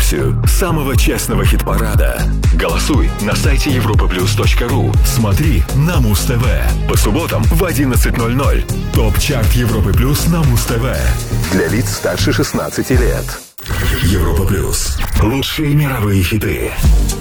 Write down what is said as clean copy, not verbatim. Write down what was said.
версию самого честного хит-парада. Голосуй на сайте europaplus.ru. Смотри на Муз-ТВ. По субботам в 11:00. ТОП-чарт Европы Плюс на Муз-ТВ. Для лиц старше 16 лет. Европа Плюс. Лучшие мировые хиты.